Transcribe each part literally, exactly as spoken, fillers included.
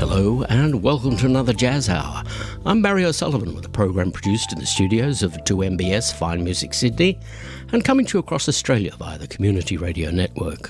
Hello and welcome to another Jazz Hour. I'm Barry O'Sullivan with a program produced in the studios of two M B S Fine Music Sydney and coming to you across Australia via the Community Radio Network.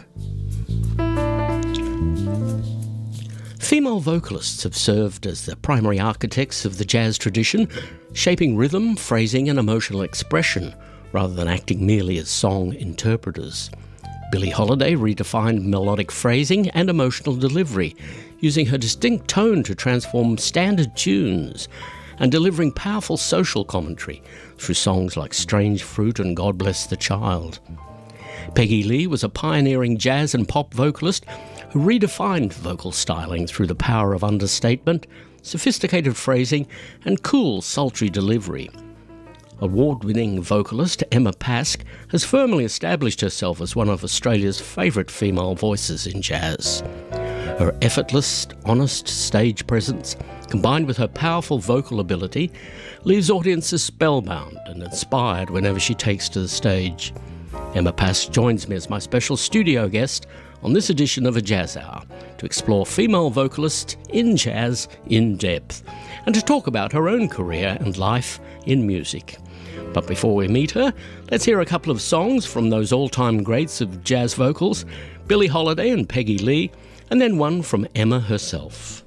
Female vocalists have served as the primary architects of the jazz tradition, shaping rhythm, phrasing and emotional expression rather than acting merely as song interpreters. Billie Holiday redefined melodic phrasing and emotional delivery, using her distinct tone to transform standard tunes and delivering powerful social commentary through songs like Strange Fruit and God Bless the Child. Peggy Lee was a pioneering jazz and pop vocalist who redefined vocal styling through the power of understatement, sophisticated phrasing and cool, sultry delivery. Award-winning vocalist Emma Pask has firmly established herself as one of Australia's favourite female voices in jazz. Her effortless, honest stage presence, combined with her powerful vocal ability, leaves audiences spellbound and inspired whenever she takes to the stage. Emma Pask joins me as my special studio guest on this edition of A Jazz Hour to explore female vocalists in jazz in depth and to talk about her own career and life in music. But before we meet her, let's hear a couple of songs from those all-time greats of jazz vocals, Billie Holiday and Peggy Lee, and then one from Emma herself.